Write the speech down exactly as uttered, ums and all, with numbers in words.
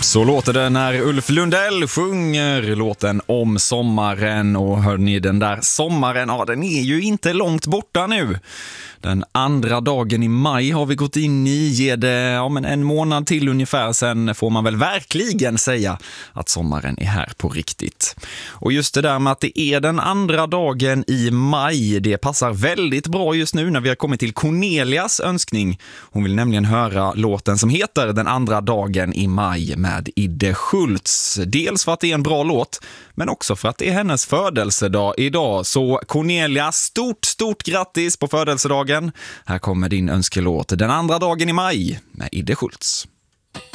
Så låter det när Ulf Lundell sjunger låten om sommaren. Och hör ni, den där sommaren, ja, den är ju inte långt borta nu. Den andra dagen i maj har vi gått in i, ger det ja, men en månad till ungefär, sen får man väl verkligen säga att sommaren är här på riktigt. Och just det där med att det är den andra dagen i maj, det passar väldigt bra just nu när vi har kommit till Cornelias önskning. Hon vill nämligen höra låten som heter Den andra dagen i maj med Idde Schultz. Dels för att det är en bra låt, men också för att det är hennes födelsedag idag. Så Cornelia, stort, stort grattis på födelsedagen. Här kommer din önskelåt Den andra dagen i maj med Idde Schultz.